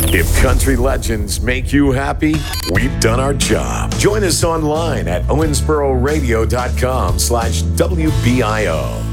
If country legends make you happy, we've done our job. Join us online at owensbororadio.com/WBIO.